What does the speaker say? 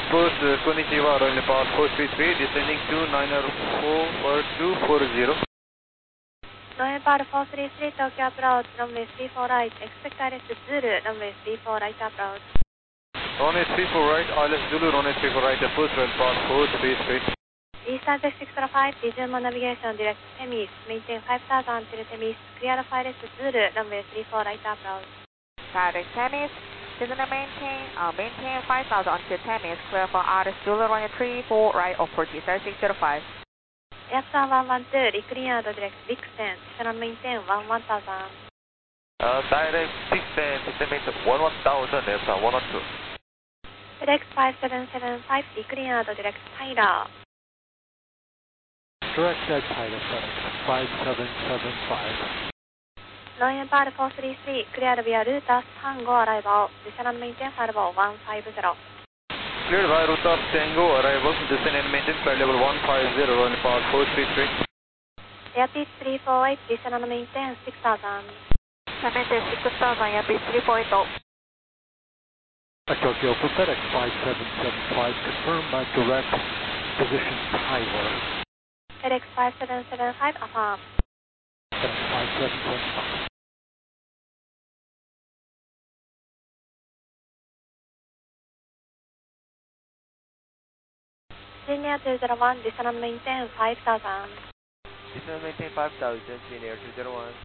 Post Konnichiwa, Royal Nepal 433, descending to 904 Royal Nepal 433, Tokyo approach, runway 34 right, expect ILS Zulu, runway 34 right approach. Runway 34 right, ILS Zulu, runway 34 right, approach Royal Nepal 433. Eastern 605, resume navigation, direct Temis, maintain 5000 till Temis, clear of ILS Zulu, runway 34 right approach. Direct Temis, descend maintain 5000 until Temis, clear for ILS Zulu, runway 34 right, approach Eastern 605. Airstone 112, reclear direct Vixen, descend maintain 1000. Direct 610, descend maintain 11,000, Airstone 112. Direct 5775, reclear direct Tyler. Direct dead Tyler, 5775. Royal Nepal 433, cleared via route Tango arrival, descend maintain flight level 150. Cleared via route of Tango arrival, descend and maintain flight level 150, Royal Nepal 433. Airbus 348, descend and maintain 6000. Maintain 6000, Airbus 348. Tokyo for FedEx 5775, confirm direct position Tyler. FedEx 5775, affirm. FedEx 5775. Senior 201, descend and maintain 5000. Descend maintain 5000, Senior 201.